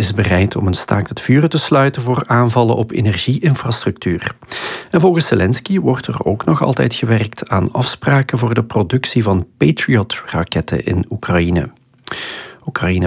is bereid om een staakt het vuren te sluiten voor aanvallen op energieinfrastructuur. En volgens Zelensky wordt er ook nog altijd gewerkt aan afspraken voor de productie van Patriot-raketten in Oekraïne. Oekraïne